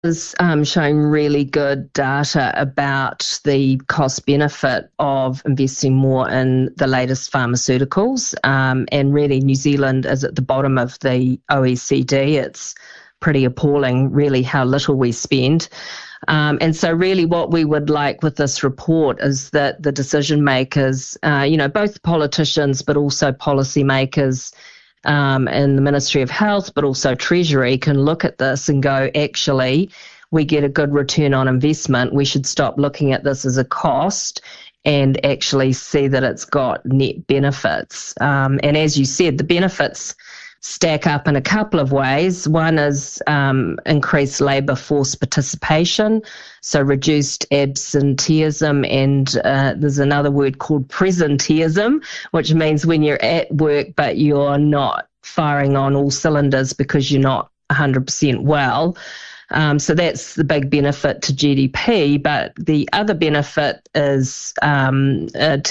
is showing really good data about the cost benefit of investing more in the latest pharmaceuticals. And really, New Zealand is at the bottom of the OECD. It's pretty appalling, really, how little we spend. And so really what we would like with this report is that the decision makers, both politicians but also policymakers in the Ministry of Health but also Treasury can look at this and go, actually, we get a good return on investment. We should stop looking at this as a cost and actually see that it's got net benefits. And as you said, the benefits stack up in a couple of ways. One is increased labour force participation, so reduced absenteeism, and there's another word called presenteeism, which means when you're at work but you're not firing on all cylinders because you're not 100% well. So that's the big benefit to GDP, but the other benefit is to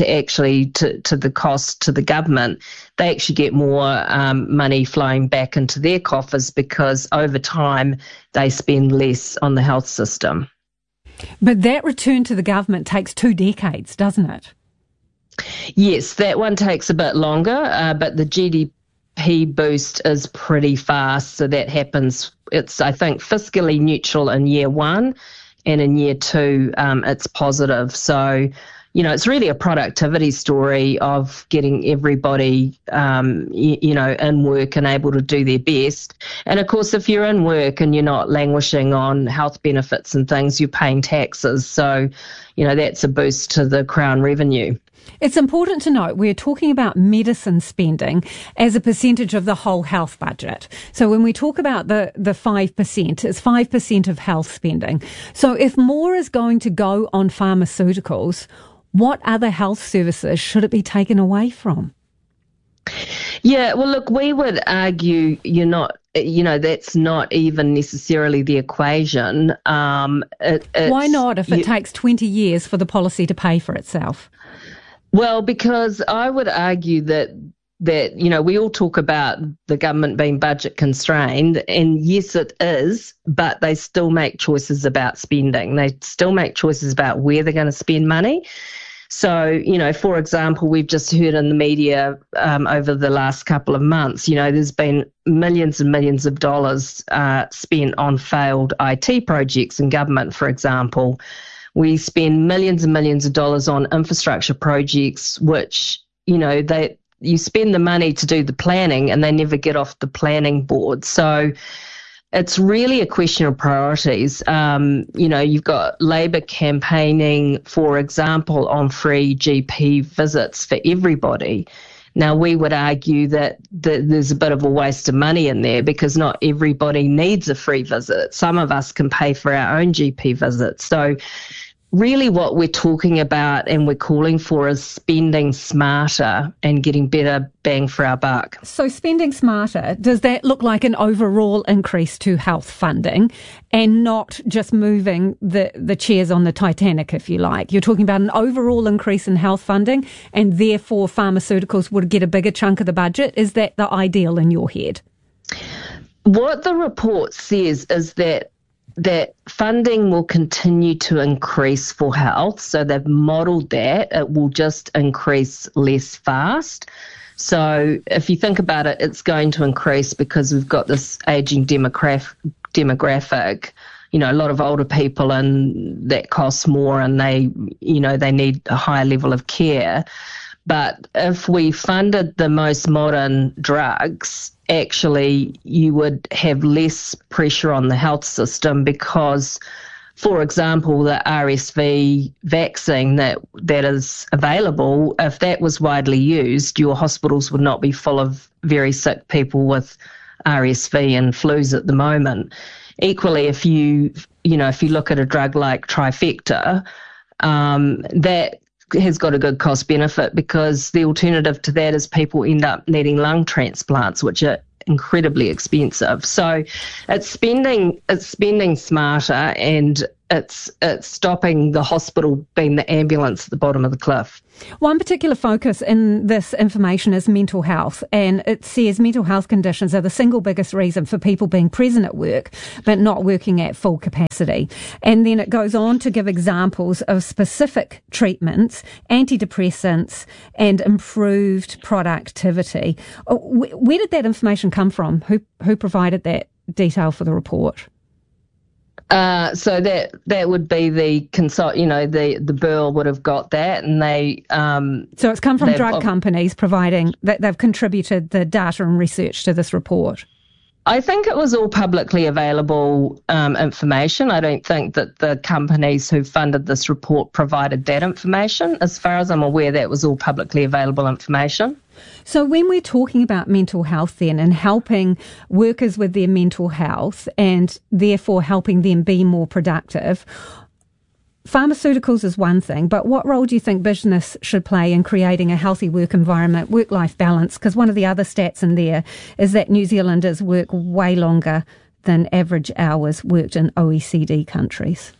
the cost to the government. They actually get more money flowing back into their coffers because over time they spend less on the health system. But that return to the government takes 2 decades, doesn't it? Yes, that one takes a bit longer, but the GDP boost is pretty fast, so that happens. It's, I think, fiscally neutral in year 1, and in year 2 it's positive. So, it's really a productivity story of getting everybody, in work and able to do their best. And of course, if you're in work and you're not languishing on health benefits and things, you're paying taxes. So, that's a boost to the Crown revenue. It's important to note we're talking about medicine spending as a percentage of the whole health budget. So when we talk about the 5%, it's 5% of health spending. So if more is going to go on pharmaceuticals, what other health services should it be taken away from? Yeah, well, look, we would argue that's not even necessarily the equation. Why not if it takes 20 years for the policy to pay for itself? Well, because I would argue that we all talk about the government being budget constrained, and yes, it is, but they still make choices about spending. They still make choices about where they're going to spend money. So, for example, we've just heard in the media over the last couple of months, there's been millions and millions of dollars spent on failed IT projects in government, for example. We spend millions and millions of dollars on infrastructure projects, which, you spend the money to do the planning and they never get off the planning board. So it's really a question of priorities. You've got Labor campaigning, for example, on free GP visits for everybody. Now, we would argue that there's a bit of a waste of money in there because not everybody needs a free visit. Some of us can pay for our own GP visits. So really what we're talking about and we're calling for is spending smarter and getting better bang for our buck. So spending smarter, does that look like an overall increase to health funding and not just moving the chairs on the Titanic, if you like? You're talking about an overall increase in health funding and therefore pharmaceuticals would get a bigger chunk of the budget. Is that the ideal in your head? What the report says is that funding will continue to increase for health. So they've modelled that. It will just increase less fast. So if you think about it, it's going to increase because we've got this ageing demographic, a lot of older people, and that costs more and they need a higher level of care. But if we funded the most modern drugs, actually you would have less pressure on the health system because, for example, the RSV vaccine that is available, if that was widely used, your hospitals would not be full of very sick people with RSV and flus at the moment. Equally, if you look at a drug like Trifecta, that has got a good cost benefit because the alternative to that is people end up needing lung transplants, which are incredibly expensive. So it's spending smarter, and it's stopping the hospital being the ambulance at the bottom of the cliff. One particular focus in this information is mental health, and it says mental health conditions are the single biggest reason for people being present at work but not working at full capacity. And then it goes on to give examples of specific treatments, antidepressants, and improved productivity. Where did that information come from? Who provided that detail for the report? So that would be the the Burl would have got that, and they. So it's come from drug companies providing that they've contributed the data and research to this report. I think it was all publicly available information. I don't think that the companies who funded this report provided that information. As far as I'm aware, that was all publicly available information. So when we're talking about mental health then and helping workers with their mental health and therefore helping them be more productive, pharmaceuticals is one thing, but what role do you think business should play in creating a healthy work environment, work-life balance? Because one of the other stats in there is that New Zealanders work way longer than average hours worked in OECD countries.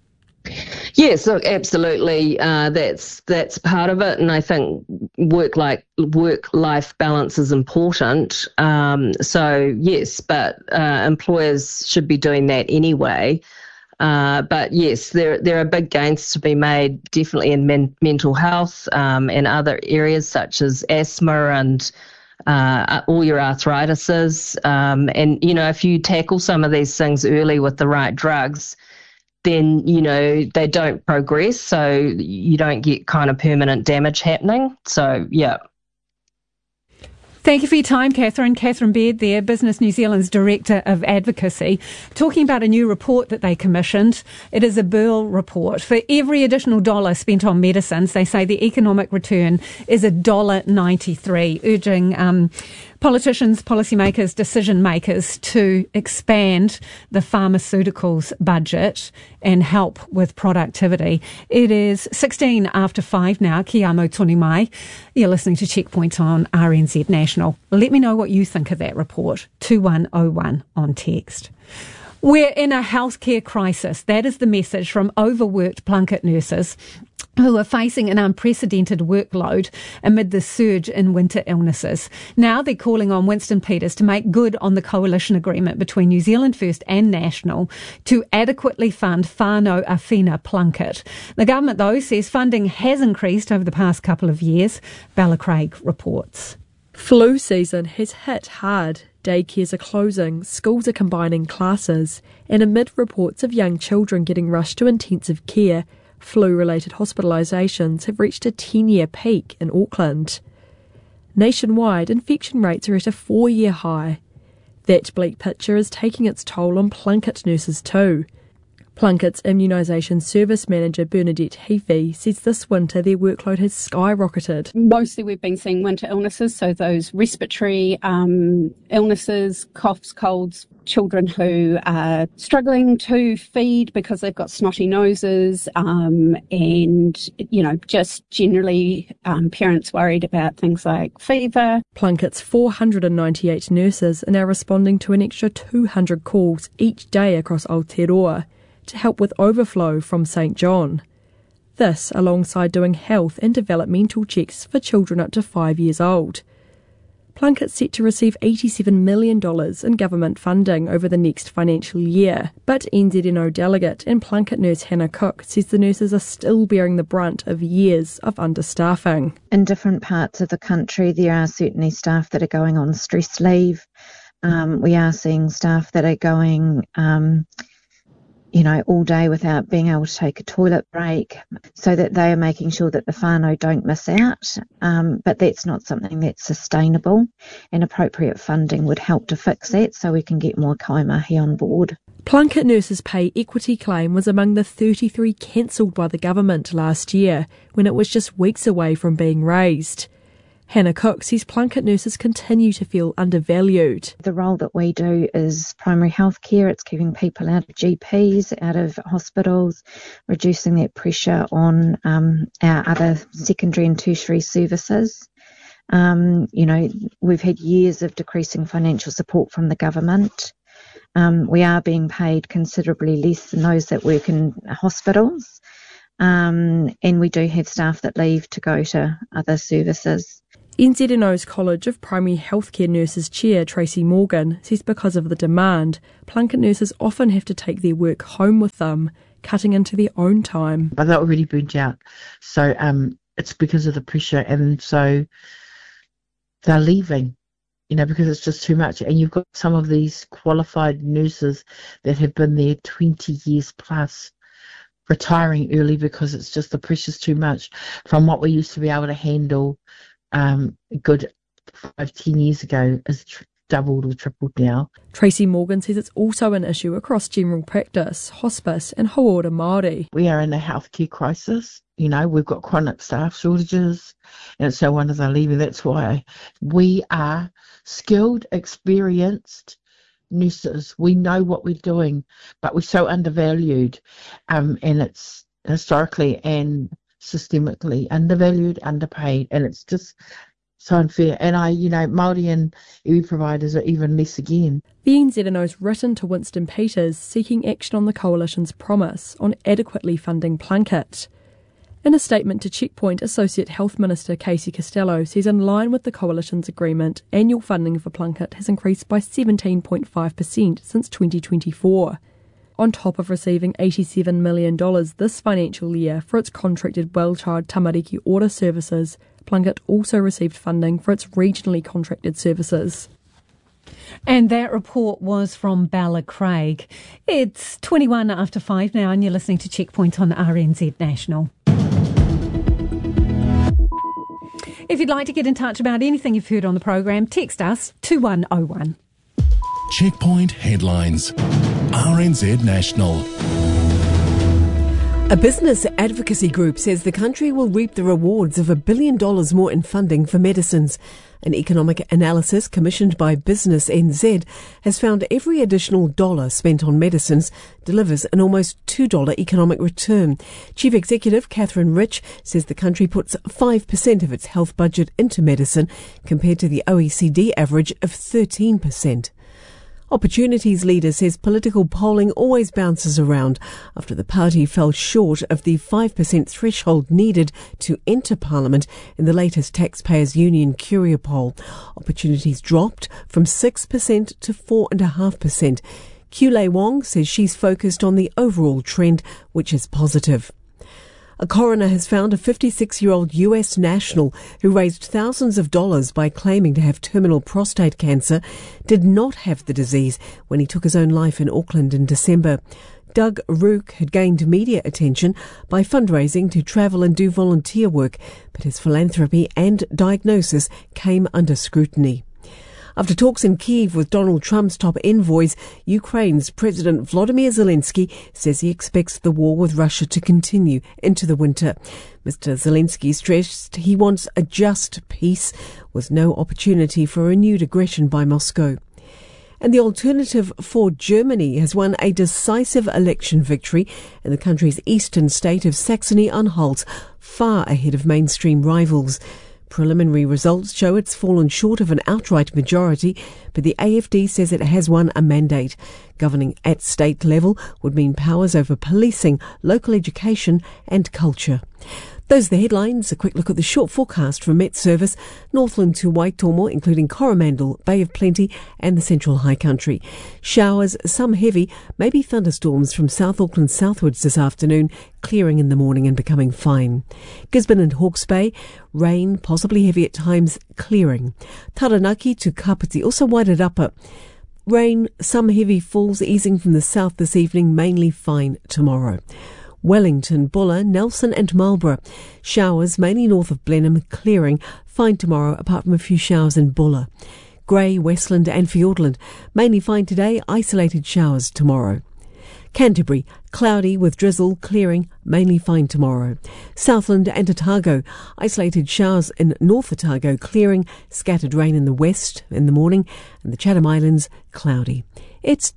Yes, look, absolutely. That's part of it, and I think work-life balance is important. So yes, but employers should be doing that anyway. But yes, there are big gains to be made, definitely in mental health and other areas such as asthma and all your arthritises. And if you tackle some of these things early with the right drugs, then, they don't progress, so you don't get kind of permanent damage happening. So, yeah. Thank you for your time, Catherine. Catherine Baird there, Business New Zealand's Director of Advocacy, talking about a new report that they commissioned. It is a Burl report. For every additional dollar spent on medicines, they say the economic return is $1.93, urging politicians, policymakers, decision makers to expand the pharmaceuticals budget and help with productivity. It is 16 after 5 now. Kia amo tonu mai. You're listening to Checkpoint on RNZ National. Let me know what you think of that report. 2101 on text. We're in a healthcare crisis. That is the message from overworked Plunket nurses who are facing an unprecedented workload amid the surge in winter illnesses. Now they're calling on Winston Peters to make good on the coalition agreement between New Zealand First and National to adequately fund whānau āwhina Plunket. The government, though, says funding has increased over the past couple of years. Bella Craig reports. Flu season has hit hard. Daycares are closing, schools are combining classes, and amid reports of young children getting rushed to intensive care, flu-related hospitalisations have reached a 10-year peak in Auckland. Nationwide, infection rates are at a 4-year high. That bleak picture is taking its toll on Plunket nurses too. Plunket's immunisation service manager Bernadette Heafy says this winter their workload has skyrocketed. Mostly we've been seeing winter illnesses, so those respiratory illnesses, coughs, colds, children who are struggling to feed because they've got snotty noses, and, just generally parents worried about things like fever. Plunket's 498 nurses are now responding to an extra 200 calls each day across Aotearoa to help with overflow from St John. This alongside doing health and developmental checks for children up to 5 years old. Plunket's set to receive $87 million in government funding over the next financial year, but NZNO delegate and Plunket nurse Hannah Cook says the nurses are still bearing the brunt of years of understaffing. In different parts of the country, there are certainly staff that are going on stress leave. We are seeing staff that are going all day without being able to take a toilet break, so that they are making sure that the whānau don't miss out. But that's not something that's sustainable, and appropriate funding would help to fix that so we can get more kaimahi on board. Plunket nurses' pay equity claim was among the 33 cancelled by the government last year, when it was just weeks away from being raised. Hannah Cook says Plunket nurses continue to feel undervalued. The role that we do is primary health care. It's keeping people out of GPs, out of hospitals, reducing that pressure on our other secondary and tertiary services. We've had years of decreasing financial support from the government. We are being paid considerably less than those that work in hospitals, and we do have staff that leave to go to other services. NZNO's College of Primary Healthcare Nurses Chair Tracy Morgan says because of the demand, Plunket nurses often have to take their work home with them, cutting into their own time. But they're already burnt out, so it's because of the pressure, and so they're leaving, because it's just too much. And you've got some of these qualified nurses that have been there 20 years plus, retiring early because it's just the pressure's too much from what we used to be able to handle a good 5-10 years ago is doubled or tripled now. Tracy Morgan says it's also an issue across general practice, hospice and hauora Māori. We are in a healthcare crisis. We've got chronic staff shortages, and so one of them leaving. That's why we are skilled, experienced nurses. We know what we're doing, but we're so undervalued, and it's historically and systemically undervalued, underpaid, and it's just so unfair. And Māori and iwi providers are even less again. The NZNO's written to Winston Peters seeking action on the Coalition's promise on adequately funding Plunket. In a statement to Checkpoint, Associate Health Minister Casey Costello says in line with the Coalition's agreement, annual funding for Plunket has increased by 17.5% since 2024. On top of receiving $87 million this financial year for its contracted Wellchild Tamariki order services, Plunket also received funding for its regionally contracted services. And that report was from Bella Craig. It's 21 after 5 now, and you're listening to Checkpoint on RNZ National. If you'd like to get in touch about anything you've heard on the program, text us 2101. Checkpoint headlines. RNZ National. A business advocacy group says the country will reap the rewards of $1 billion more in funding for medicines. An economic analysis commissioned by Business NZ has found every additional dollar spent on medicines delivers an almost $2 economic return. Chief Executive Catherine Rich says the country puts 5% of its health budget into medicine compared to the OECD average of 13%. Opportunities leader says political polling always bounces around after the party fell short of the 5% threshold needed to enter Parliament in the latest Taxpayers Union Curia poll. Opportunities dropped from 6% to 4.5%. Kulei Wong says she's focused on the overall trend, which is positive. A coroner has found a 56-year-old US national who raised thousands of dollars by claiming to have terminal prostate cancer did not have the disease when he took his own life in Auckland in December. Doug Rook had gained media attention by fundraising to travel and do volunteer work, but his philanthropy and diagnosis came under scrutiny. After talks in Kyiv with Donald Trump's top envoys, Ukraine's President Volodymyr Zelensky says he expects the war with Russia to continue into the winter. Mr. Zelensky stressed he wants a just peace with no opportunity for renewed aggression by Moscow. And the Alternative for Germany has won a decisive election victory in the country's eastern state of Saxony-Anhalt, far ahead of mainstream rivals. Preliminary results show it's fallen short of an outright majority, but the AfD says it has won a mandate. Governing at state level would mean powers over policing, local education and culture. Those are the headlines. A quick look at the short forecast from Met Service. Northland to Waitomo, including Coromandel, Bay of Plenty and the Central High Country. Showers, some heavy, maybe thunderstorms from South Auckland southwards this afternoon, clearing in the morning and becoming fine. Gisborne and Hawke's Bay, rain, possibly heavy at times, clearing. Taranaki to Kapiti, also Waited Upper. Rain, some heavy falls easing from the south this evening, mainly fine tomorrow. Wellington, Buller, Nelson and Marlborough. Showers mainly north of Blenheim, clearing, fine tomorrow apart from a few showers in Buller. Grey, Westland and Fiordland, mainly fine today, isolated showers tomorrow. Canterbury, cloudy with drizzle, clearing, mainly fine tomorrow. Southland and Otago, isolated showers in North Otago, clearing, scattered rain in the west in the morning, and the Chatham Islands, cloudy. It's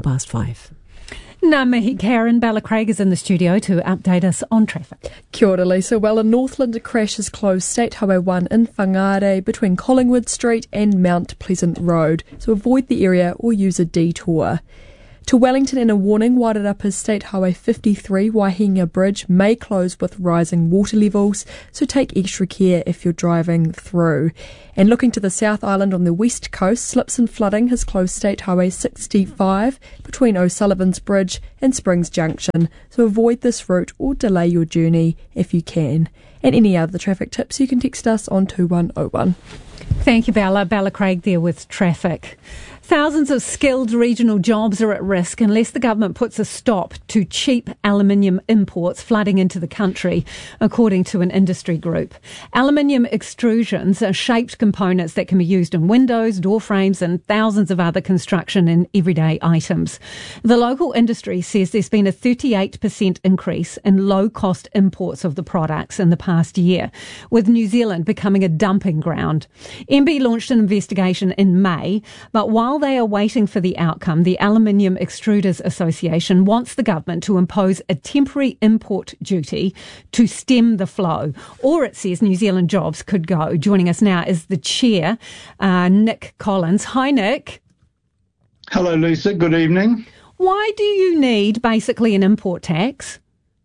5:24. Ngā mihi, Karen. Bella Craig is in the studio to update us on traffic. Kia ora, Lisa. Well, in Northland, a crash has closed State Highway 1 in Whangarei between Collingwood Street and Mount Pleasant Road, so avoid the area or use a detour. To Wellington, and a warning widened up as State Highway 53 Waihinga Bridge may close with rising water levels, so take extra care if you're driving through. And looking to the South Island on the west coast, slips and flooding has closed State Highway 65 between O'Sullivan's Bridge and Springs Junction, so avoid this route or delay your journey if you can. And any other traffic tips, you can text us on 2101. Thank you, Bella. Bella Craig there with traffic. Thousands of skilled regional jobs are at risk unless the government puts a stop to cheap aluminium imports flooding into the country, according to an industry group. Aluminium extrusions are shaped components that can be used in windows, door frames and thousands of other construction and everyday items. The local industry says there's been a 38% increase in low-cost imports of the products in the past year, with New Zealand becoming a dumping ground. MB launched an investigation in May, but while they are waiting for the outcome, the Aluminium Extruders Association wants the government to impose a temporary import duty to stem the flow, or it says New Zealand jobs could go. Joining us now is the chair, Nick Collins. Hi, Nick. Hello, Lisa. Good evening. Why do you need basically an import tax?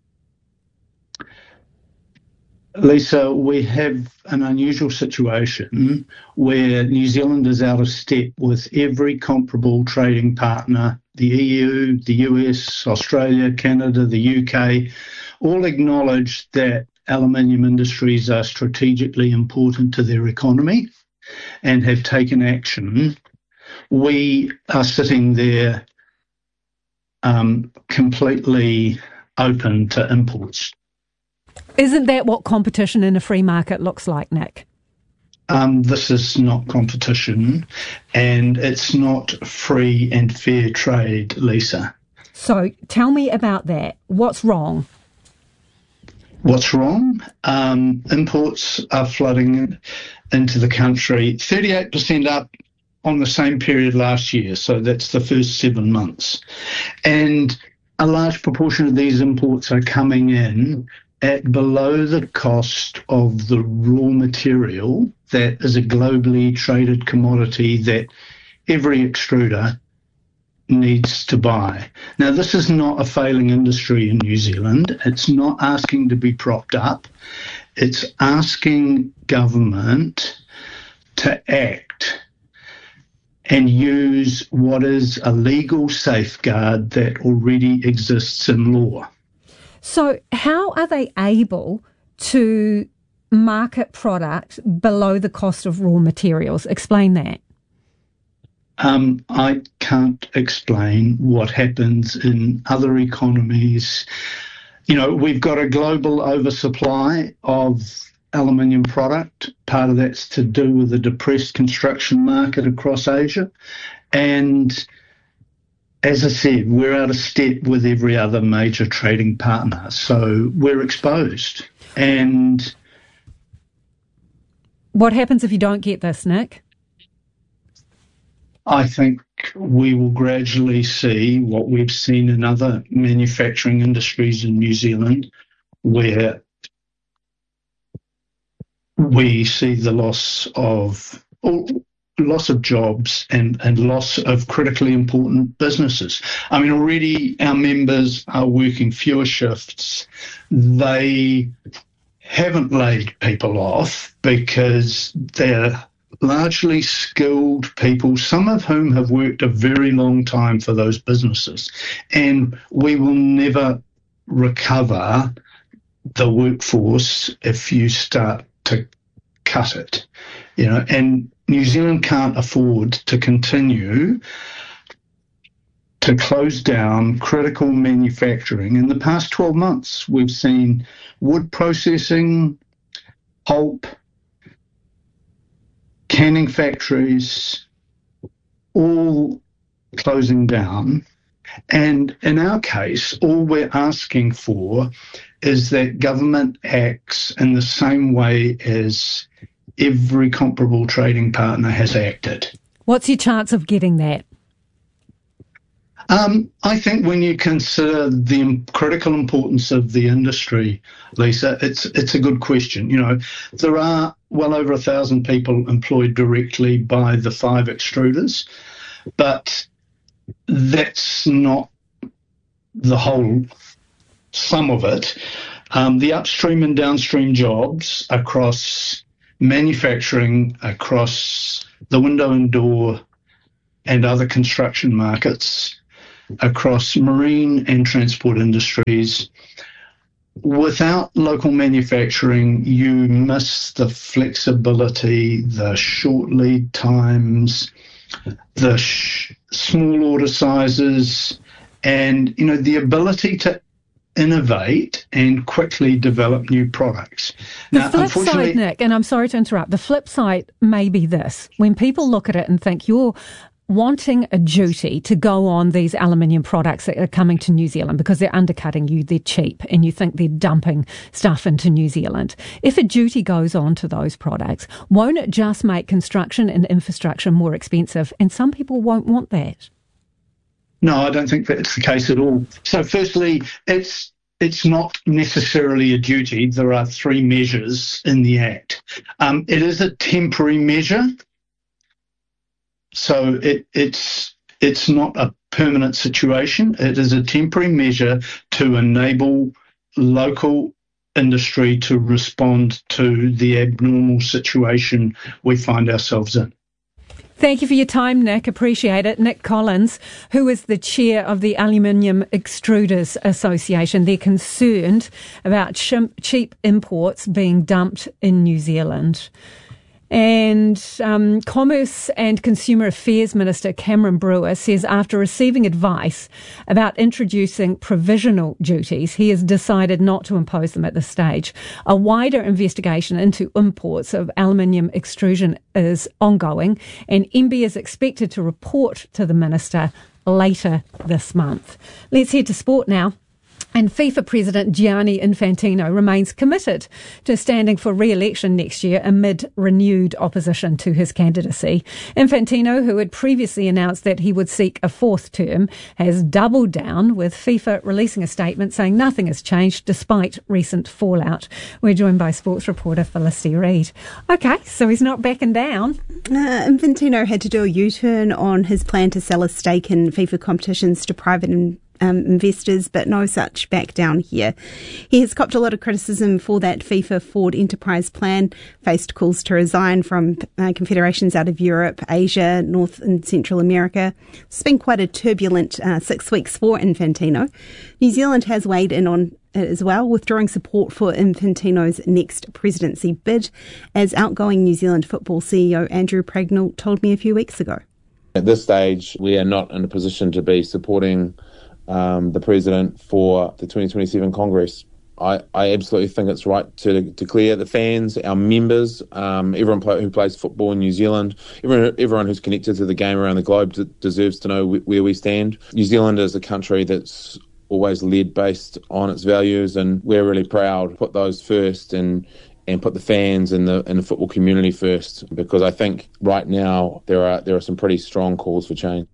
Lisa, we have an unusual situation where New Zealand is out of step with every comparable trading partner, the EU, the US, Australia, Canada, the UK, all acknowledge that aluminium industries are strategically important to their economy and have taken action. We are sitting there completely open to imports. Isn't that what competition in a free market looks like, Nick? This is not competition, and it's not free and fair trade, Lisa. So tell me about that. What's wrong? What's wrong? Imports are flooding into the country, 38% up on the same period last year, so that's the first 7 months. And a large proportion of these imports are coming in at below the cost of the raw material that is a globally traded commodity that every extruder needs to buy. Now, this is not a failing industry in New Zealand. It's not asking to be propped up. It's asking government to act and use what is a legal safeguard that already exists in law. So how are they able to market product below the cost of raw materials? Explain that. I can't explain what happens in other economies. You know, we've got a global oversupply of aluminium product. Part of that's to do with the depressed construction market across Asia. And as I said, we're out of step with every other major trading partner, so we're exposed. And what happens if you don't get this, Nick? I think we will gradually see what we've seen in other manufacturing industries in New Zealand, where we see the loss of jobs and loss of critically important businesses. I mean, already our members are working fewer shifts. They haven't laid people off because they're largely skilled people, some of whom have worked a very long time for those businesses. And we will never recover the workforce if you start to cut it, you know, and New Zealand can't afford to continue to close down critical manufacturing. In the past 12 months, we've seen wood processing, pulp, canning factories, all closing down. And in our case, all we're asking for is that government acts in the same way as every comparable trading partner has acted. What's your chance of getting that? I think when you consider the critical importance of the industry, Lisa, it's a good question. You know, there are well over 1,000 people employed directly by the 5 extruders, but that's not the whole sum of it. The upstream and downstream jobs across manufacturing, across the window and door and other construction markets, across marine and transport industries. Without local manufacturing, you miss the flexibility, the short lead times, the small order sizes, and the ability to innovate and quickly develop new products. The flip side, Nick, and I'm sorry to interrupt, the flip side may be this. When people look at it and think you're wanting a duty to go on these aluminium products that are coming to New Zealand because they're undercutting you, they're cheap, and you think they're dumping stuff into New Zealand. If a duty goes on to those products, won't it just make construction and infrastructure more expensive? And some people won't want that. No, I don't think that's the case at all. So firstly, it's not necessarily a duty. There are 3 measures in the Act. It is a temporary measure. So it's not a permanent situation. It is a temporary measure to enable local industry to respond to the abnormal situation we find ourselves in. Thank you for your time, Nick. Appreciate it. Nick Collins, who is the chair of the Aluminium Extruders Association. They're concerned about cheap imports being dumped in New Zealand. And Commerce and Consumer Affairs Minister Cameron Brewer says after receiving advice about introducing provisional duties, he has decided not to impose them at this stage. A wider investigation into imports of aluminium extrusion is ongoing, and MB is expected to report to the minister later this month. Let's head to sport now. And FIFA President Gianni Infantino remains committed to standing for re-election next year amid renewed opposition to his candidacy. Infantino, who had previously announced that he would seek a 4th term, has doubled down, with FIFA releasing a statement saying nothing has changed despite recent fallout. We're joined by sports reporter Felicity Reid. Okay, so he's not backing down. Infantino had to do a U-turn on his plan to sell a stake in FIFA competitions to private investors, but no such back down here. He has copped a lot of criticism for that FIFA Forward Enterprise plan, faced calls to resign from confederations out of Europe, Asia, North and Central America. It's been quite a turbulent 6 weeks for Infantino. New Zealand has weighed in on it as well, withdrawing support for Infantino's next presidency bid, as outgoing New Zealand football CEO Andrew Pragnell told me a few weeks ago. At this stage, we are not in a position to be supporting the president for the 2027 Congress. I absolutely think it's right to declare the fans, our members, everyone who plays football in New Zealand, everyone who's connected to the game around the globe deserves to know where we stand. New Zealand is a country that's always led based on its values, and we're really proud to put those first and put the fans and the football community first, because I think right now there are some pretty strong calls for change.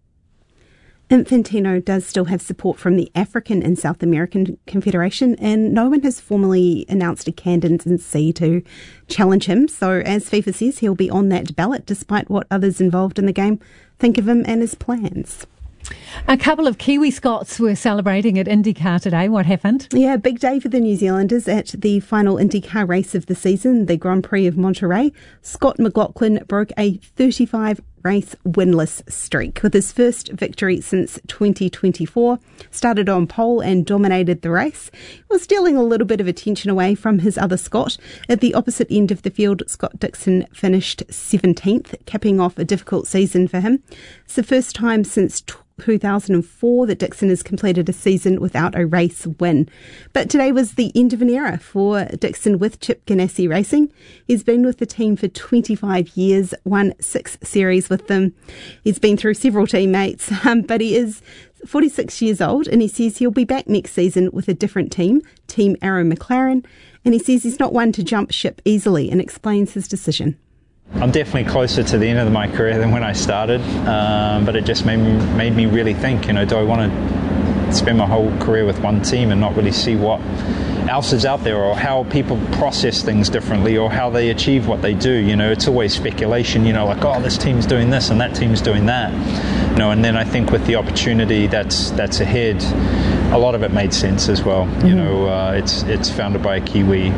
Infantino does still have support from the African and South American Confederation, and no one has formally announced a candidacy to challenge him. So, as FIFA says, he'll be on that ballot despite what others involved in the game think of him and his plans. A couple of Kiwi Scots were celebrating at IndyCar today. What happened? Yeah, big day for the New Zealanders at the final IndyCar race of the season, the Grand Prix of Monterey. Scott McLaughlin broke a 35-race winless streak with his first victory since 2024. Started on pole and dominated the race. He was stealing a little bit of attention away from his other Scot. At the opposite end of the field, Scott Dixon finished 17th, capping off a difficult season for him. It's the first time since 2004 that Dixon has completed a season without a race win. But today was the end of an era for Dixon with Chip Ganassi Racing. He's been with the team for 25 years, won 6 series with them. He's been through several teammates, but he is 46 years old, and he says he'll be back next season with a different team, Team Arrow McLaren, and he says he's not one to jump ship easily, and explains his decision. I'm definitely closer to the end of my career than when I started, but it just made me really think, do I want to spend my whole career with one team and not really see what else is out there, or how people process things differently, or how they achieve what they do? It's always speculation, like, oh, this team's doing this and that team's doing that. And then I think with the opportunity that's ahead, a lot of it made sense as well. It's founded by a Kiwi,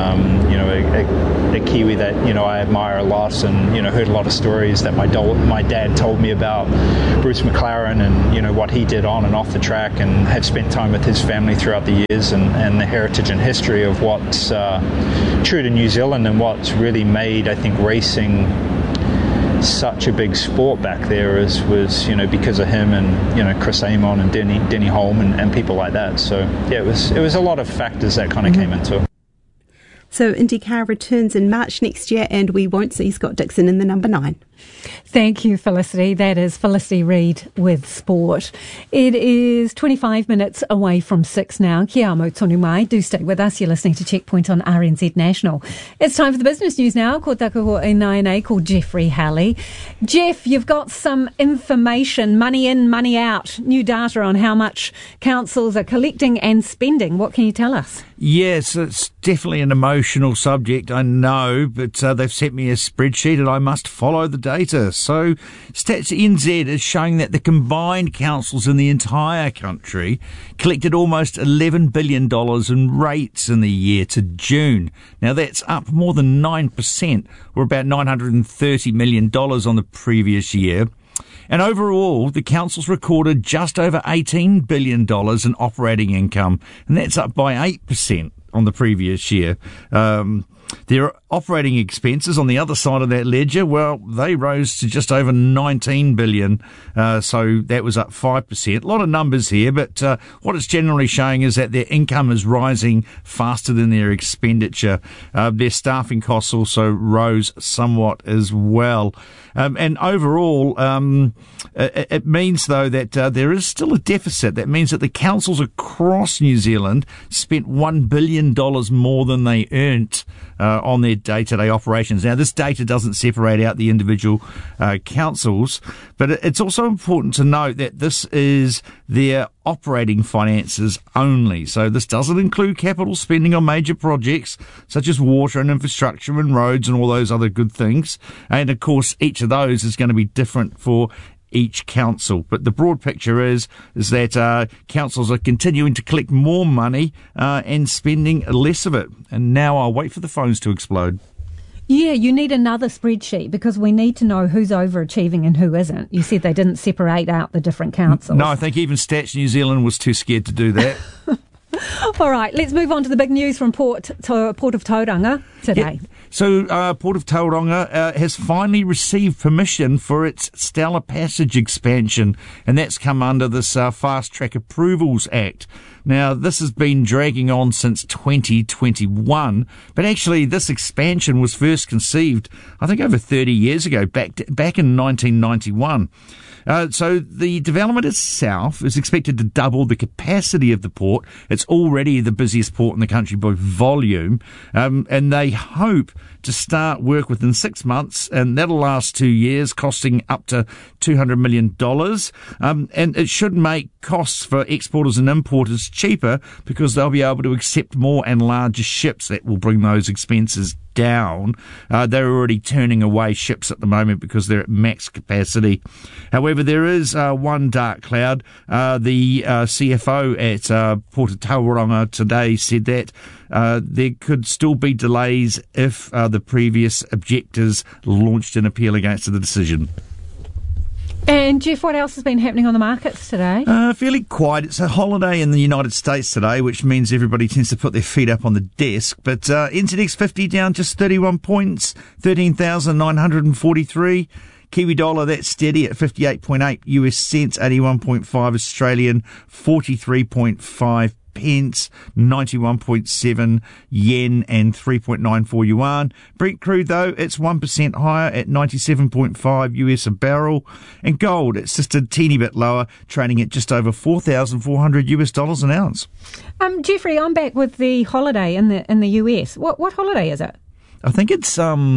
a Kiwi that I admire a lot, and heard a lot of stories that my dad told me about Bruce McLaren and what he did on and off the track, and have spent time with his family throughout the years, and the heritage and history of what's true to New Zealand and what's really made, I think, racing such a big sport back there was because of him and Chris Amon and Denny Holm and people like that. So yeah, it was a lot of factors that kind of came into it. So IndyCar returns in March next year, and we won't see Scott Dixon in the number 9. Thank you, Felicity. That is Felicity Reid with sport. It is 25 minutes away from 6 now. Kia amo tonu mai. Do stay with us. You're listening to Checkpoint on RNZ National. It's time for the business news now. Ko taku e nai called Jeffrey Halley. Jeff, you've got some information, money in, money out, new data on how much councils are collecting and spending. What can you tell us? Yes, it's definitely an emotional subject, I know, but they've sent me a spreadsheet and I must follow the data. So Stats NZ is showing that the combined councils in the entire country collected almost $11 billion in rates in the year to June. Now that's up more than 9%, or about $930 million on the previous year. And overall, the councils recorded just over $18 billion in operating income, and that's up by 8% on the previous year. Their operating expenses on the other side of that ledger, well, they rose to just over $19 billion, so that was up 5%. A lot of numbers here, but what it's generally showing is that their income is rising faster than their expenditure. Their staffing costs also rose somewhat as well. And overall, it means, though, that there is still a deficit. That means that the councils across New Zealand spent $1 billion more than they earned on their day-to-day operations. Now, this data doesn't separate out the individual councils, but it's also important to note that this is their operating finances only. So this doesn't include capital spending on major projects such as water and infrastructure and roads and all those other good things. And of course, each of those is going to be different for each council. But the broad picture is that councils are continuing to collect more money and spending less of it. And now I'll wait for the phones to explode. Yeah, you need another spreadsheet because we need to know who's overachieving and who isn't. You said they didn't separate out the different councils. No, I think even Stats New Zealand was too scared to do that. All right, let's move on to the big news from Port of Tauranga today. Yeah. So Port of Tauranga has finally received permission for its Stella Passage expansion, and that's come under this Fast Track Approvals Act. Now, this has been dragging on since 2021, but actually this expansion was first conceived, I think, over 30 years ago, back in 1991. So the development itself is expected to double the capacity of the port. It's already the busiest port in the country by volume, and they hope to start work within 6 months, and that'll last 2 years, costing up to $200 million. And it should make costs for exporters and importers cheaper because they'll be able to accept more and larger ships. That will bring those expenses down. They're already turning away ships at the moment because they're at max capacity. However, there is one dark cloud. The CFO at Port of Tauranga today said that there could still be delays if the previous objectors launched an appeal against the decision. And Jeff, what else has been happening on the markets today? Fairly quiet. It's a holiday in the United States today, which means everybody tends to put their feet up on the desk. But NZX 50 down just 31 points, 13,943. Kiwi dollar, that's steady at 58.8 US cents, 81.5 Australian, 43.5 pence, 91.7 yen and 3.94 yuan. Brent crude, though, it's 1% higher at 97.5 US a barrel. And gold, it's just a teeny bit lower, trading at just over $4,400 US dollars an ounce. Jeffrey, I'm back with the holiday in the US. What holiday is it? I think it's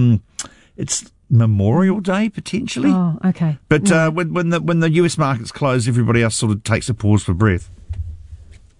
Memorial Day, potentially. Oh, okay. But when the US markets close, everybody else sort of takes a pause for breath.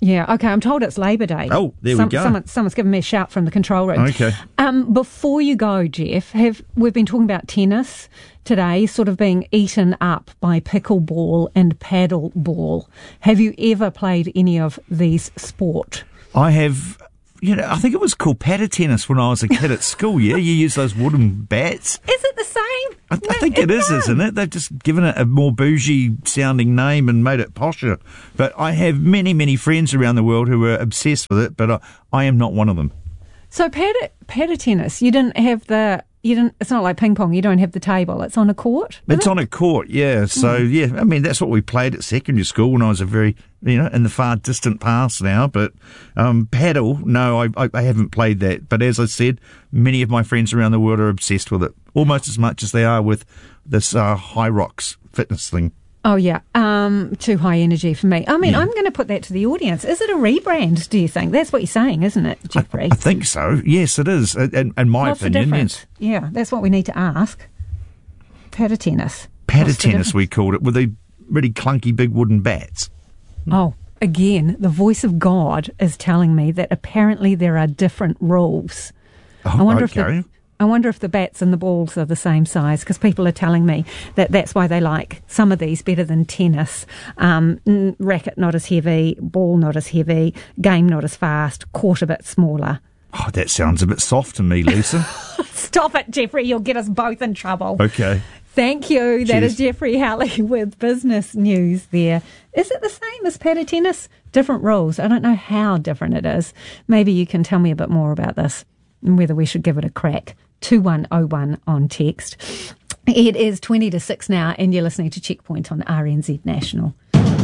Yeah, okay, I'm told it's Labour Day. Oh, there we go. Someone's given me a shout from the control room. Okay. Before you go, Jeff, we've been talking about tennis today, sort of being eaten up by pickleball and paddleball. Have you ever played any of these sport? I have. I think it was called paddle tennis when I was a kid at school, yeah? You use those wooden bats. Is it the same? I think it is, isn't it? They've just given it a more bougie-sounding name and made it posher. But I have many, many friends around the world who are obsessed with it, but I am not one of them. So paddle tennis, you didn't have it's not like ping pong, you don't have the table, it's on a court? It's on a court, yeah. So, yeah, I mean, that's what we played at secondary school when I was a very, in the far distant past now. But paddle, no, I haven't played that. But as I said, many of my friends around the world are obsessed with it, almost as much as they are with this High Rocks fitness thing. Oh, yeah. Too high energy for me. I mean, I'm going to put that to the audience. Is it a rebrand, do you think? That's what you're saying, isn't it, Jeffrey? I think so. Yes, it is. In my What's opinion, the difference? yes. Yeah, that's what we need to ask. Paddle tennis. Paddle tennis, we called it, with the really clunky big wooden bats. Oh, again, the voice of God is telling me that apparently there are different rules. Oh, I wonder if the bats and the balls are the same size, because people are telling me that's why they like some of these better than tennis. Racket not as heavy, ball not as heavy, game not as fast, court a bit smaller. Oh, that sounds a bit soft to me, Lisa. Stop it, Jeffrey. You'll get us both in trouble. Okay. Thank you. Cheers. That is Jeffrey Halley with Business News there. Is it the same as paddle tennis? Different rules. I don't know how different it is. Maybe you can tell me a bit more about this and whether we should give it a crack. 2101 on text. It is 20 to 6 now, and you're listening to Checkpoint on RNZ National.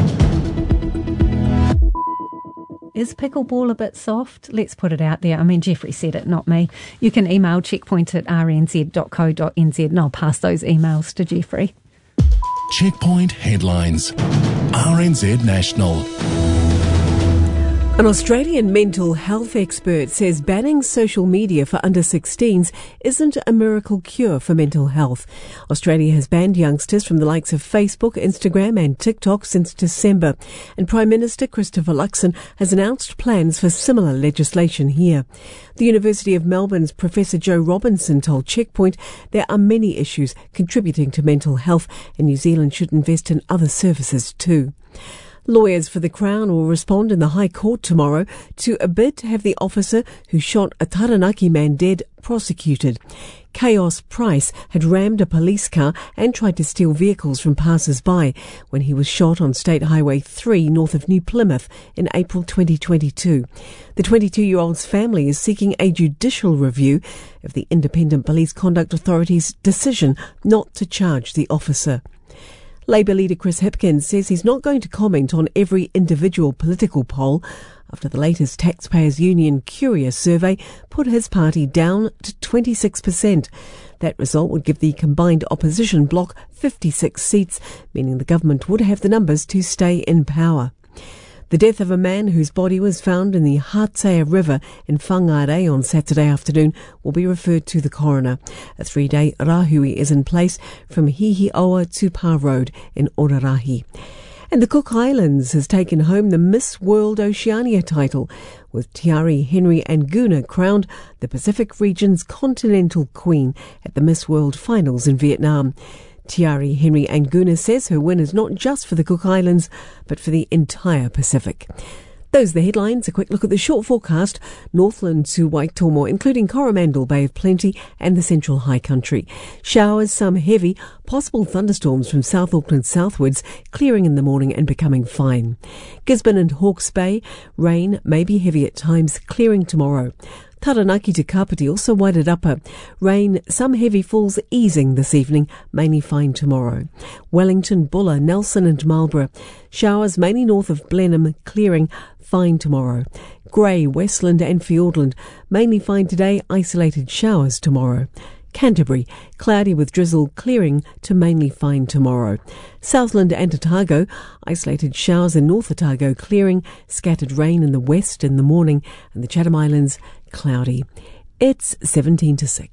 Is pickleball a bit soft? Let's put it out there. I mean, Jeffrey said it, not me. You can email checkpoint@rnz.co.nz and I'll pass those emails to Jeffrey. Checkpoint headlines. RNZ National. An Australian mental health expert says banning social media for under-16s isn't a miracle cure for mental health. Australia has banned youngsters from the likes of Facebook, Instagram and TikTok since December, and Prime Minister Christopher Luxon has announced plans for similar legislation here. The University of Melbourne's Professor Joe Robinson told Checkpoint there are many issues contributing to mental health, and New Zealand should invest in other services too. Lawyers for the Crown will respond in the High Court tomorrow to a bid to have the officer who shot a Taranaki man dead prosecuted. Chaos Price had rammed a police car and tried to steal vehicles from passers-by when he was shot on State Highway 3 north of New Plymouth in April 2022. The 22-year-old's family is seeking a judicial review of the Independent Police Conduct Authority's decision not to charge the officer. Labour leader Chris Hipkins says he's not going to comment on every individual political poll after the latest Taxpayers Union Curious survey put his party down to 26%. That result would give the combined opposition bloc 56 seats, meaning the government would have the numbers to stay in power. The death of a man whose body was found in the Hatea River in Whangarei on Saturday afternoon will be referred to the coroner. A 3-day rahui is in place from Hihiawa to Pa Road in Orarahi. And the Cook Islands has taken home the Miss World Oceania title, with Tiari Henry Anguna crowned the Pacific region's continental queen at the Miss World Finals in Vietnam. Tiari Henry Anguna says her win is not just for the Cook Islands, but for the entire Pacific. Those are the headlines. A quick look at the short forecast. Northland to Waitomo, including Coromandel Bay of Plenty and the Central High Country. Showers, some heavy, possible thunderstorms from South Auckland southwards, clearing in the morning and becoming fine. Gisborne and Hawke's Bay, rain may be heavy at times, clearing tomorrow. Taranaki to Kapiti, also Waited Upper. Rain, some heavy falls easing this evening, mainly fine tomorrow. Wellington, Buller, Nelson and Marlborough. Showers mainly north of Blenheim, clearing, fine tomorrow. Grey, Westland and Fiordland, mainly fine today, isolated showers tomorrow. Canterbury, cloudy with drizzle, clearing to mainly fine tomorrow. Southland and Otago, isolated showers in North Otago, clearing, scattered rain in the west in the morning, and the Chatham Islands, cloudy. It's 17 to 6.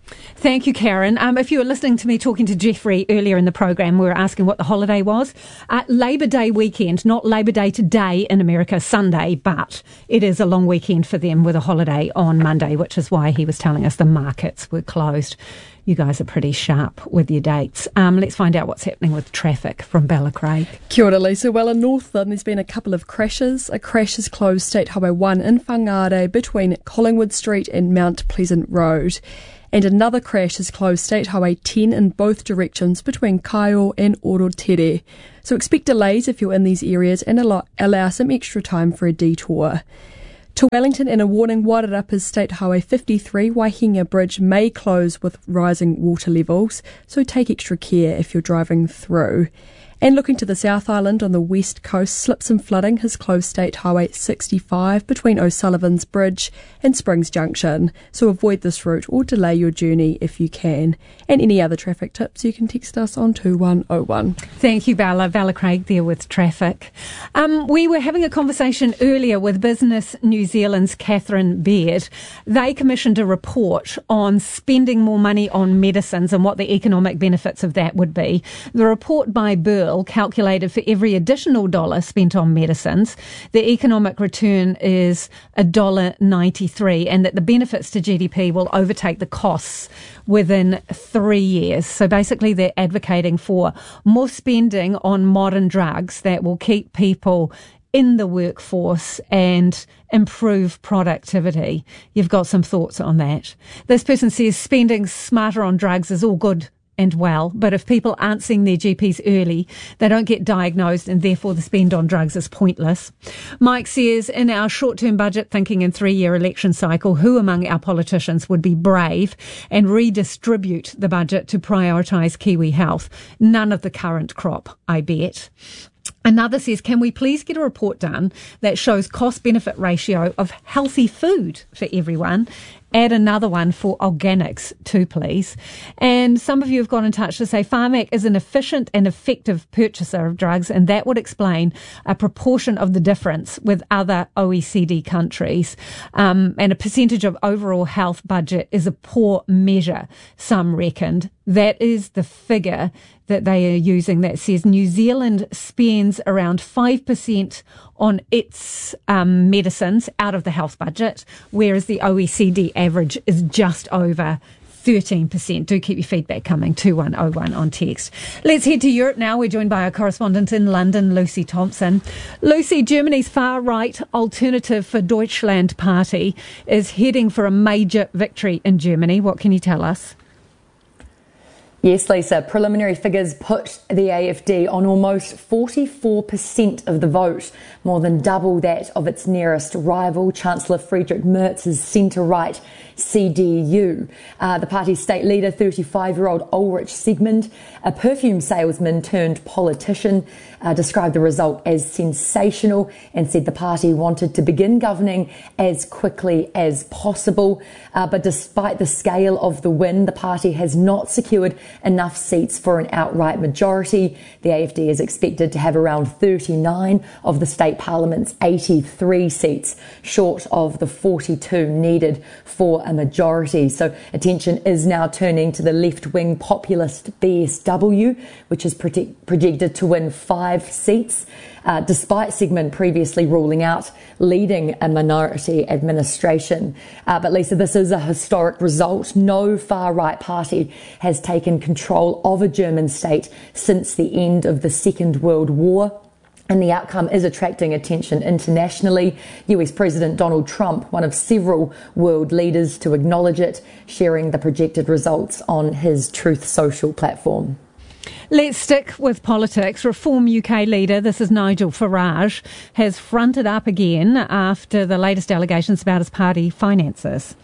Thank you, Karen. If you were listening to me talking to Jeffrey earlier in the program, we were asking what the holiday was. Labor Day weekend, not Labor Day today in America, Sunday, but it is a long weekend for them with a holiday on Monday, which is why he was telling us the markets were closed. You guys are pretty sharp with your dates. Let's find out what's happening with traffic from Bella Craig. Kia ora, Lisa. Well, in Northland, there's been a couple of crashes. A crash has closed State Highway 1 in Whangarei between Collingwood Street and Mount Pleasant Road. And another crash has closed State Highway 10 in both directions between Kaiō and Orotere. So expect delays if you're in these areas and allow some extra time for a detour. To Wellington, and a warning, Wairarapa's State Highway 53 Waihinga Bridge may close with rising water levels, so take extra care if you're driving through. And looking to the South Island on the west coast, slips and flooding has closed State Highway 65 between O'Sullivan's Bridge and Springs Junction, so avoid this route or delay your journey if you can. And any other traffic tips, you can text us on 2101. Thank you, Bella. Bella Craig there with traffic. We were having a conversation earlier with Business New Zealand's Catherine Baird. They commissioned a report on spending more money on medicines and what the economic benefits of that would be. The report by Burl calculated for every additional dollar spent on medicines, the economic return is $1.93, and that the benefits to GDP will overtake the costs within 3 years. So basically they're advocating for more spending on modern drugs that will keep people in the workforce and improve productivity. You've got some thoughts on that. This person says spending smarter on drugs is all good and well, but if people aren't seeing their GPs early, they don't get diagnosed, and therefore the spend on drugs is pointless. Mike says, in our short-term budget thinking and 3-year election cycle, who among our politicians would be brave and redistribute the budget to prioritise Kiwi health? None of the current crop, I bet. Another says, can we please get a report done that shows cost-benefit ratio of healthy food for everyone? Add another one for organics too, please. And some of you have got in touch to say Pharmac is an efficient and effective purchaser of drugs, and that would explain a proportion of the difference with other OECD countries. And a percentage of overall health budget is a poor measure, some reckoned. That is the figure that they are using that says New Zealand spends around 5% on its medicines out of the health budget, whereas the OECD average is just over 13%. Do keep your feedback coming, 2101 on text. Let's head to Europe now. We're joined by our correspondent in London, Lucy Thompson. Lucy, Germany's far-right Alternative for Deutschland party is heading for a major victory in Germany. What can you tell us? Yes, Lisa. Preliminary figures put the AfD on almost 44% of the vote, more than double that of its nearest rival, Chancellor Friedrich Merz's centre-right CDU. The party's state leader, 35-year-old Ulrich Siegmund, a perfume salesman turned politician, described the result as sensational and said the party wanted to begin governing as quickly as possible. But despite the scale of the win, the party has not secured enough seats for an outright majority. The AfD is expected to have around 39 of the state parliament's 83 seats, short of the 42 needed for a majority. So attention is now turning to the left-wing populist BSW, which is projected to win 5 seats, despite Sigmund previously ruling out leading a minority administration. But Lisa, this is a historic result. No far-right party has taken control of a German state since the end of the Second World War. And the outcome is attracting attention internationally. US President Donald Trump, one of several world leaders to acknowledge it, sharing the projected results on his Truth Social platform. Let's stick with politics. Reform UK leader, this is Nigel Farage, has fronted up again after the latest allegations about his party finances.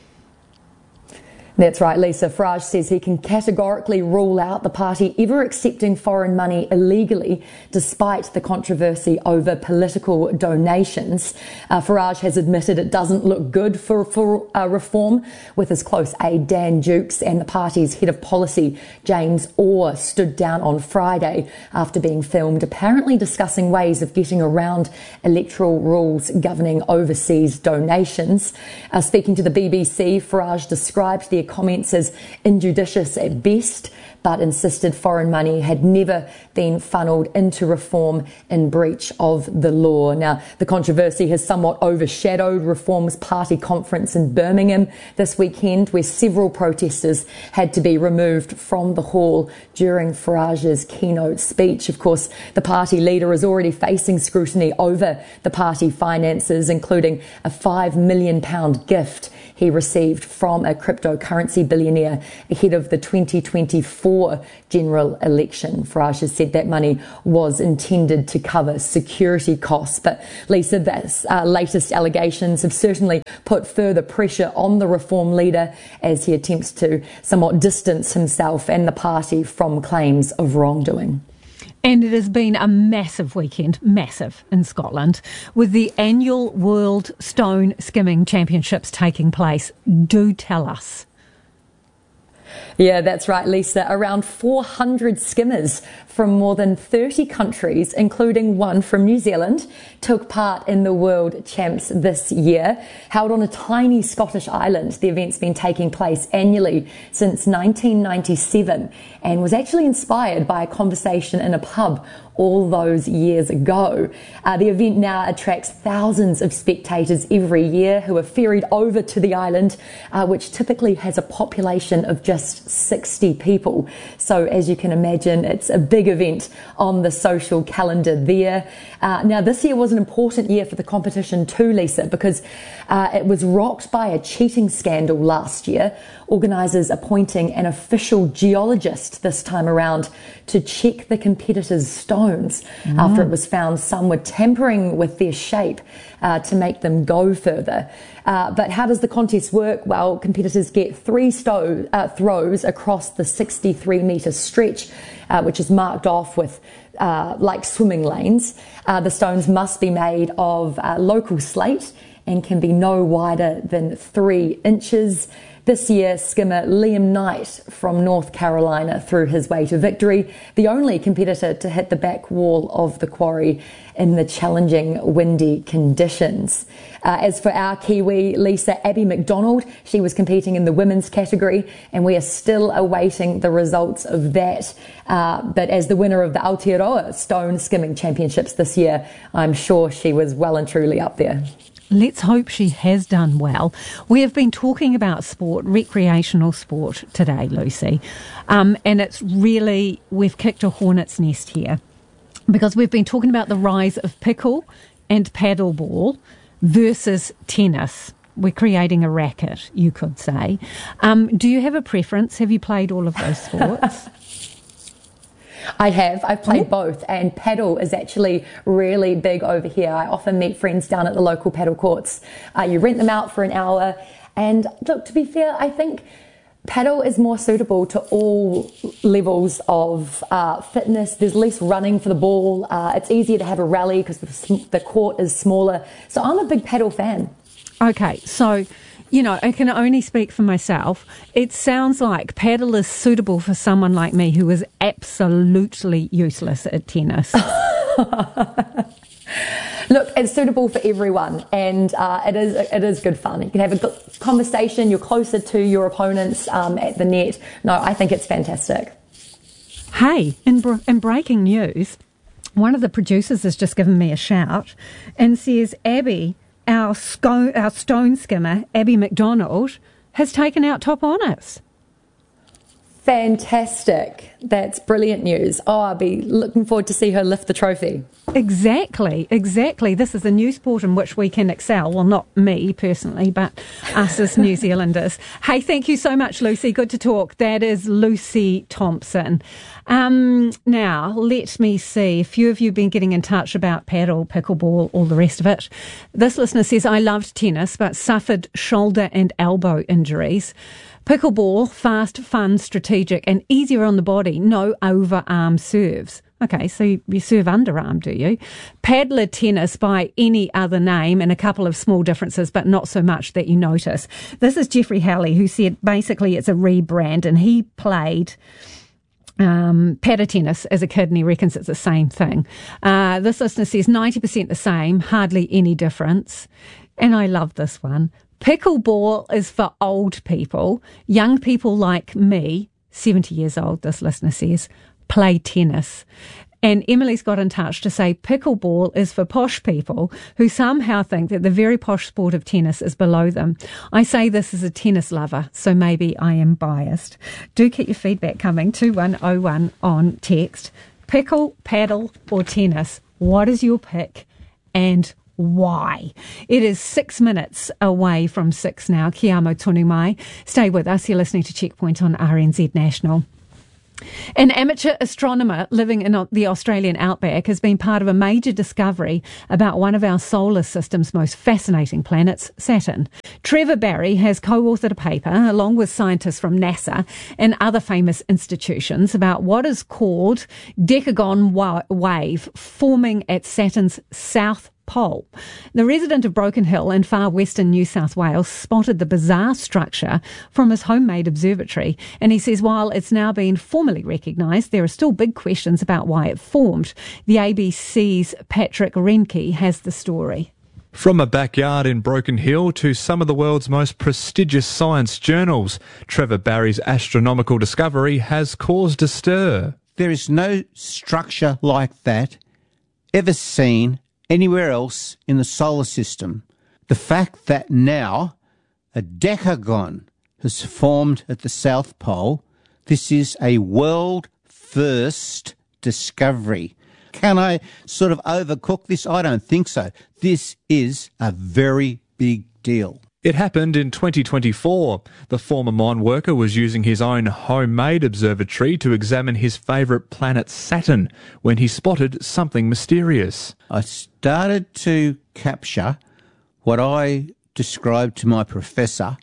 That's right, Lisa. Farage says he can categorically rule out the party ever accepting foreign money illegally, despite the controversy over political donations. Farage has admitted it doesn't look good for reform, with his close aide Dan Dukes and the party's head of policy, James Orr, stood down on Friday after being filmed apparently discussing ways of getting around electoral rules governing overseas donations. Speaking to the BBC, Farage described the their comments as injudicious at best, but insisted foreign money had never been funneled into reform in breach of the law. Now, the controversy has somewhat overshadowed Reform's party conference in Birmingham this weekend, where several protesters had to be removed from the hall during Farage's keynote speech. Of course, the party leader is already facing scrutiny over the party finances, including a £5 million gift he received from a cryptocurrency billionaire ahead of the 2024 general election. Farage has said that money was intended to cover security costs. But Lisa, that's latest allegations have certainly put further pressure on the Reform leader as he attempts to somewhat distance himself and the party from claims of wrongdoing. And it has been a massive weekend, massive in Scotland, with the annual World Stone Skimming Championships taking place. Do tell us. Yeah, that's right, Lisa. Around 400 skimmers from more than 30 countries, including one from New Zealand, took part in the World Champs this year. Held on a tiny Scottish island, the event's been taking place annually since 1997 and was actually inspired by a conversation in a pub all those years ago. The event now attracts thousands of spectators every year who are ferried over to the island, which typically has a population of just 60 people. So as you can imagine, it's a big event on the social calendar there. Now, this year was an important year for the competition too, Lisa, because it was rocked by a cheating scandal last year. Organisers appointing an official geologist this time around to check the competitors' stones after it was found some were tampering with their shape to make them go further. But how does the contest work? Well, competitors get 3 throws across the 63-metre stretch, which is marked off with like swimming lanes. The stones must be made of local slate and can be no wider than 3 inches. This year, skimmer Liam Knight from North Carolina threw his way to victory, the only competitor to hit the back wall of the quarry in the challenging windy conditions. As for our Kiwi, Lisa, Abby McDonald, she was competing in the women's category, and we are still awaiting the results of that. But as the winner of the Aotearoa Stone Skimming Championships this year, I'm sure she was well and truly up there. Let's hope she has done well. We have been talking about sport, recreational sport today, Lucy, and it's really, we've kicked a hornet's nest here because we've been talking about the rise of pickle and paddleball versus tennis. We're creating a racket, you could say. Do you have a preference? Have you played all of those sports? I have. I've played both, and paddle is actually really big over here. I often meet friends down at the local paddle courts. You rent them out for an hour, and look, to be fair, I think paddle is more suitable to all levels of fitness. There's less running for the ball. It's easier to have a rally because the court is smaller. So I'm a big paddle fan. Okay, so, you know, I can only speak for myself. It sounds like paddle is suitable for someone like me who is absolutely useless at tennis. Look, it's suitable for everyone, and it is good fun. You can have a good conversation. You're closer to your opponents at the net. No, I think it's fantastic. Hey, in breaking news, one of the producers has just given me a shout and says, Abby, our stone skimmer, Abby McDonald, has taken out top honours. Fantastic. That's brilliant news. Oh, I'll be looking forward to see her lift the trophy. Exactly. This is a new sport in which we can excel. Well, not me personally, but us as New Zealanders. Hey, thank you so much, Lucy. Good to talk. That is Lucy Thompson. Now, let me see. A few of you have been getting in touch about paddle, pickleball, all the rest of it. This listener says, I loved tennis, but suffered shoulder and elbow injuries. Pickleball, fast, fun, strategic, and easier on the body. No overarm serves. Okay, so you serve underarm, do you? Paddler tennis by any other name, and a couple of small differences, but not so much that you notice. This is Jeffrey Halley, who said basically it's a rebrand, and he played paddle tennis as a kid, and he reckons it's the same thing. This listener says 90% the same, hardly any difference. And I love this one. Pickleball is for old people. Young people like me, 70 years old, this listener says, play tennis. And Emily's got in touch to say pickleball is for posh people who somehow think that the very posh sport of tennis is below them. I say this as a tennis lover, so maybe I am biased. Do keep your feedback coming, 2101 on text. Pickle, paddle or tennis? What is your pick and why? It is 6 minutes away from 6 now. Kia amo tonu mai. Stay with us. You're listening to Checkpoint on RNZ National. An amateur astronomer living in the Australian outback has been part of a major discovery about one of our solar system's most fascinating planets, Saturn. Trevor Barry has co-authored a paper, along with scientists from NASA and other famous institutions, about what is called Decagon wave forming at Saturn's south pole. The resident of Broken Hill in far western New South Wales spotted the bizarre structure from his homemade observatory, and he says while it's now been formally recognised, there are still big questions about why it formed. The ABC's Patrick Renke has the story. From a backyard in Broken Hill to some of the world's most prestigious science journals, Trevor Barry's astronomical discovery has caused a stir. There is no structure like that ever seen anywhere else in the solar system. The fact that now a decagon has formed at the South Pole, this is a world first discovery. Can I sort of overcook this? I don't think so. This is a very big deal. It happened in 2024. The former mine worker was using his own homemade observatory to examine his favourite planet Saturn when he spotted something mysterious. I started to capture what I described to my professor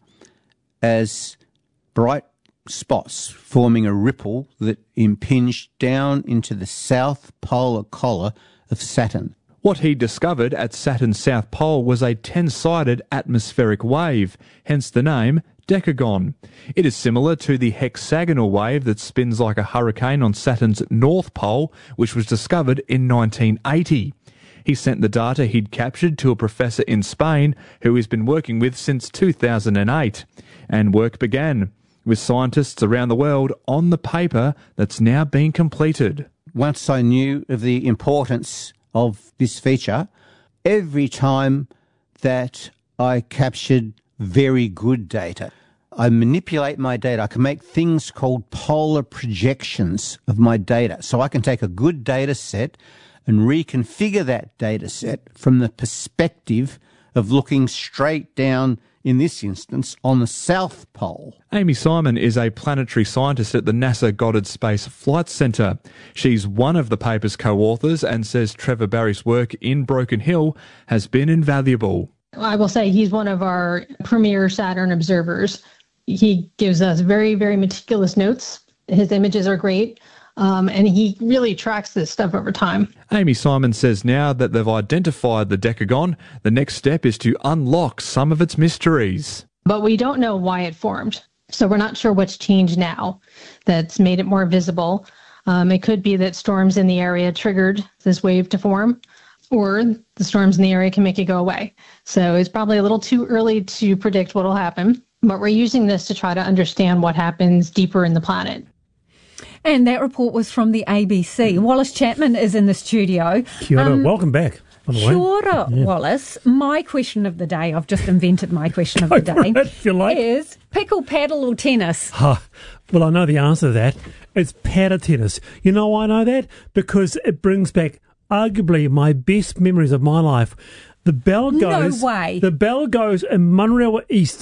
as bright spots forming a ripple that impinged down into the south polar collar of Saturn. What he discovered at Saturn's south pole was a 10-sided atmospheric wave, hence the name Decagon. It is similar to the hexagonal wave that spins like a hurricane on Saturn's north pole, which was discovered in 1980. He sent the data he'd captured to a professor in Spain who he's been working with since 2008. And work began, with scientists around the world on the paper that's now been completed. Once I knew of the importance of this feature, every time that I captured very good data, I manipulate my data. I can make things called polar projections of my data. So I can take a good data set and reconfigure that data set from the perspective of looking straight down, in this instance, on the South Pole. Amy Simon is a planetary scientist at the NASA Goddard Space Flight Centre. She's one of the paper's co-authors and says Trevor Barry's work in Broken Hill has been invaluable. I will say he's one of our premier Saturn observers. He gives us very, very meticulous notes. His images are great. And he really tracks this stuff over time. Amy Simon says now that they've identified the Decagon, the next step is to unlock some of its mysteries. But we don't know why it formed. So we're not sure what's changed now that's made it more visible. It could be that storms in the area triggered this wave to form, or the storms in the area can make it go away. So it's probably a little too early to predict what will happen. But we're using this to try to understand what happens deeper in the planet. And that report was from the ABC. Wallace Chapman is in the studio. Kia ora. Welcome back, by the way. Kia ora, yeah. Wallace. My question of the day, I've just invented my question of the day, if you like, is pickle, paddle or tennis? Well, I know the answer to that. It's paddle tennis. You know why I know that? Because it brings back arguably my best memories of my life. The bell goes... No way. The bell goes in Munrawai East,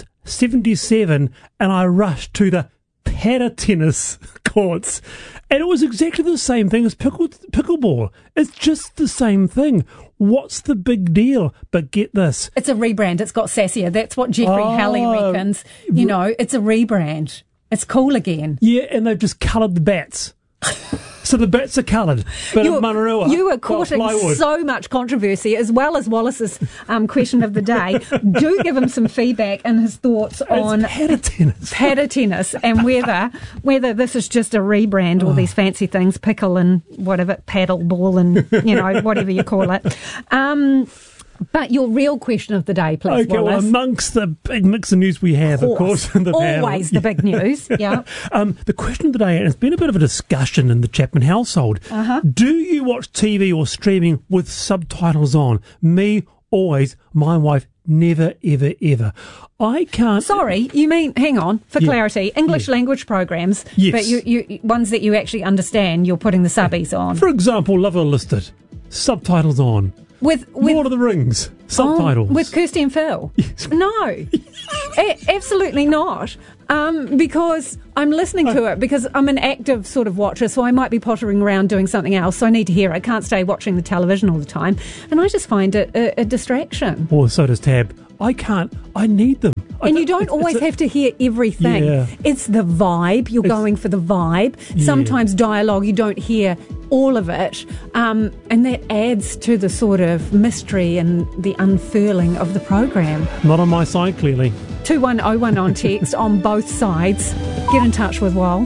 77, and I rushed to the paddle tennis courts, and it was exactly the same thing as pickleball. It's just the same thing. What's the big deal? But get this. It's a rebrand. It's got sassier. That's what Jeffrey Halley reckons. You know, it's a rebrand. It's cool again. Yeah, and they've just coloured the bats. So the bats are coloured. But in Munrawai, you are courting so much controversy, as well as Wallace's question of the day. Do give him some feedback and his thoughts on paddle tennis and whether this is just a rebrand, all these fancy things, pickle and whatever, paddle ball and, you know, whatever you call it. But your real question of the day, please, Okay, Wallace. well, amongst the big mix of news we have, of course, in the panel. Always the big news, yeah. The question of the day, and it's been a bit of a discussion in the Chapman household. Do you watch TV or streaming with subtitles on? Me, always. My wife, never, ever, ever. I can't... Sorry, you mean, hang on, for clarity, English language programs, but you ones that you actually understand, you're putting the subbies on. For example, Love Unlisted, subtitles on. With Lord of the Rings, subtitles. With Kirsty and Phil. No, absolutely not. Because I'm listening to it, because I'm an active sort of watcher, so I might be pottering around doing something else, so I need to hear it. I can't stay watching the television all the time, and I just find it a distraction. Well, so does Tab. I can't. I need them. And you don't always have to hear everything. Yeah. It's the vibe. You're going for the vibe. Yeah. Sometimes dialogue, you don't hear all of it. And that adds to the sort of mystery and the unfurling of the program. Not on my side, clearly. 2101 on text on both sides. Get in touch with Wal.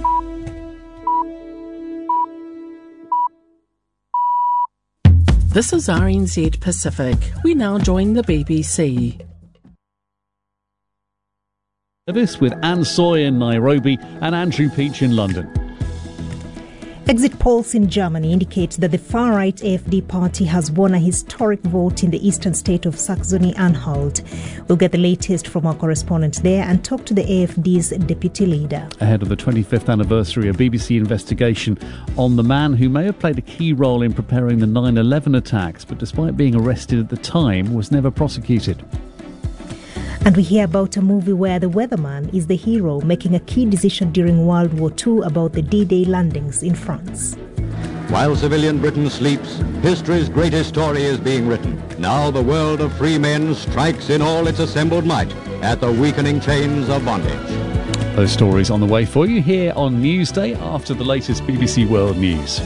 This is RNZ Pacific. We now join the BBC. This with Anne Soy in Nairobi and Andrew Peach in London. Exit polls in Germany indicate that the far-right AfD party has won a historic vote in the eastern state of Saxony-Anhalt. We'll get the latest from our correspondent there and talk to the AfD's deputy leader. Ahead of the 25th anniversary, a BBC investigation on the man who may have played a key role in preparing the 9/11 attacks, but despite being arrested at the time, was never prosecuted. And we hear about a movie where the weatherman is the hero, making a key decision during World War II about the D-Day landings in France. While civilian Britain sleeps, history's greatest story is being written. Now the world of free men strikes in all its assembled might at the weakening chains of bondage. Those stories on the way for you here on Newsday after the latest BBC World News.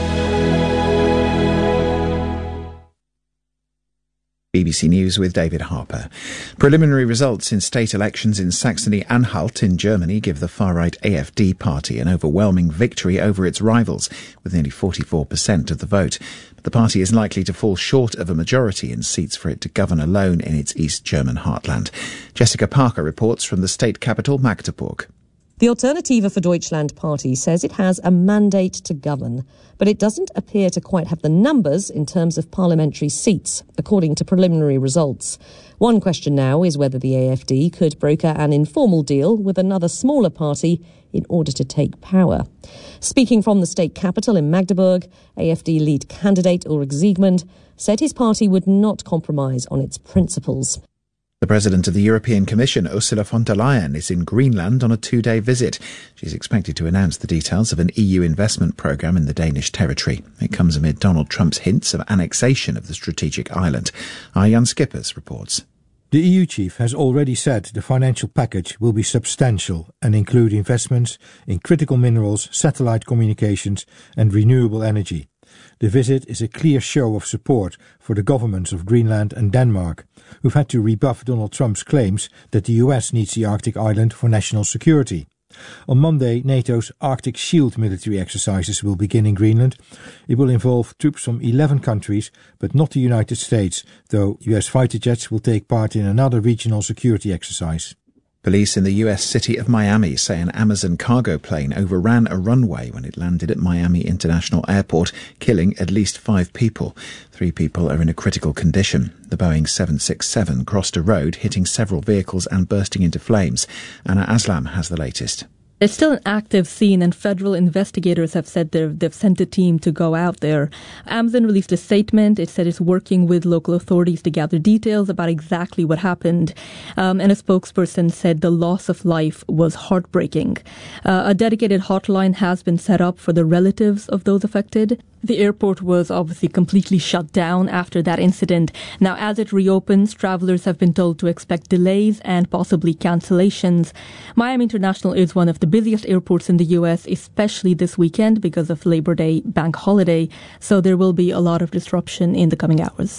BBC News with David Harper. Preliminary results in state elections in Saxony-Anhalt in Germany give the far-right AfD party an overwhelming victory over its rivals, with nearly 44% of the vote. But the party is likely to fall short of a majority in seats for it to govern alone in its East German heartland. Jessica Parker reports from the state capital, Magdeburg. The Alternative for Deutschland party says it has a mandate to govern, but it doesn't appear to quite have the numbers in terms of parliamentary seats, according to preliminary results. One question now is whether the AfD could broker an informal deal with another smaller party in order to take power. Speaking from the state capital in Magdeburg, AfD lead candidate Ulrich Siegmund said his party would not compromise on its principles. The President of the European Commission, Ursula von der Leyen, is in Greenland on a 2-day visit. She's expected to announce the details of an EU investment programme in the Danish territory. It comes amid Donald Trump's hints of annexation of the strategic island. Arjan Skippers reports. The EU chief has already said the financial package will be substantial and include investments in critical minerals, satellite communications and renewable energy. The visit is a clear show of support for the governments of Greenland and Denmark, who've had to rebuff Donald Trump's claims that the US needs the Arctic island for national security. On Monday, NATO's Arctic Shield military exercises will begin in Greenland. It will involve troops from 11 countries, but not the United States, though US fighter jets will take part in another regional security exercise. Police in the US city of Miami say an Amazon cargo plane overran a runway when it landed at Miami International Airport, killing at least 5 people. 3 people are in a critical condition. The Boeing 767 crossed a road, hitting several vehicles and bursting into flames. Anna Aslam has the latest. It's still an active scene, and federal investigators have said they've sent a team to go out there. Amazon released a statement. It said it's working with local authorities to gather details about exactly what happened. And a spokesperson said the loss of life was heartbreaking. A dedicated hotline has been set up for the relatives of those affected. The airport was obviously completely shut down after that incident. Now, as it reopens, travelers have been told to expect delays and possibly cancellations. Miami International is one of the busiest airports in the U.S., especially this weekend because of Labor Day bank holiday. So there will be a lot of disruption in the coming hours.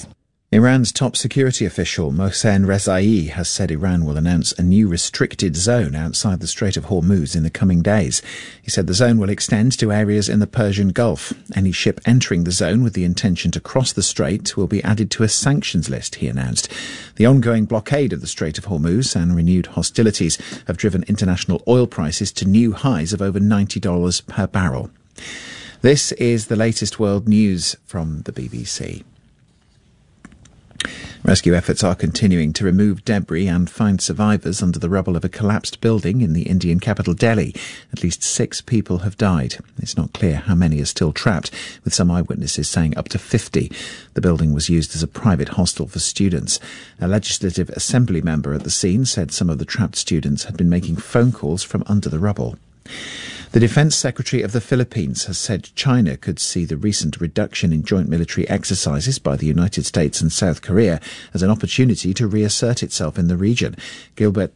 Iran's top security official, Mohsen Rezai, has said Iran will announce a new restricted zone outside the Strait of Hormuz in the coming days. He said the zone will extend to areas in the Persian Gulf. Any ship entering the zone with the intention to cross the strait will be added to a sanctions list, he announced. The ongoing blockade of the Strait of Hormuz and renewed hostilities have driven international oil prices to new highs of over $90 per barrel. This is the latest world news from the BBC. Rescue efforts are continuing to remove debris and find survivors under the rubble of a collapsed building in the Indian capital Delhi. At least 6 people have died. It's not clear how many are still trapped, with some eyewitnesses saying up to 50. The building was used as a private hostel for students. A Legislative Assembly member at the scene said some of the trapped students had been making phone calls from under the rubble. The Defence Secretary of the Philippines has said China could see the recent reduction in joint military exercises by the United States and South Korea as an opportunity to reassert itself in the region. Gilbert